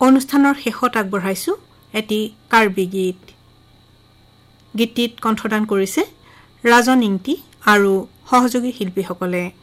অনুষ্ঠানৰ শেষত আগবঢ়াইছো এটি কাৰ্বি গীত। গীতটিত কণ্ঠদান কৰিছে ৰাজন ইংতি আৰু সহযোগী শিল্পীসকলে।